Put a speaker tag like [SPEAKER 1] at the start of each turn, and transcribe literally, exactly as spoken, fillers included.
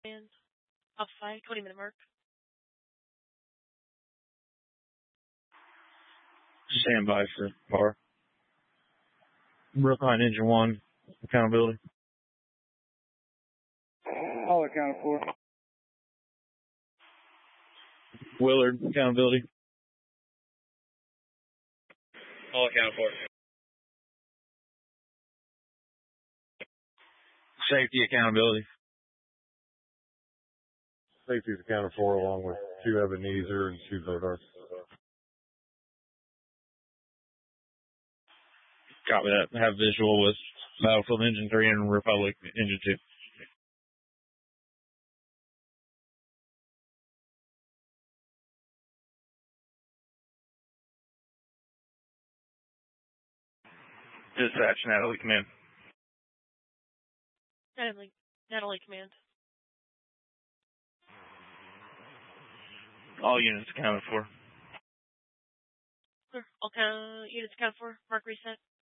[SPEAKER 1] And off five, twenty minute mark.
[SPEAKER 2] Stand by for bar. Brookline Engine one, accountability.
[SPEAKER 3] All accounted for.
[SPEAKER 2] Willard, accountability.
[SPEAKER 4] All accounted for.
[SPEAKER 2] Safety, accountability.
[SPEAKER 5] Safety is accounted for along with two Ebenezer and two Bodar.
[SPEAKER 2] Copy that. Have visual with Battlefield Engine three and Republic Engine two. Dispatch, Natalie, command.
[SPEAKER 1] Natalie, Natalie command.
[SPEAKER 2] All units accounted for.
[SPEAKER 1] Clear. All count, units accounted for. Mark reset.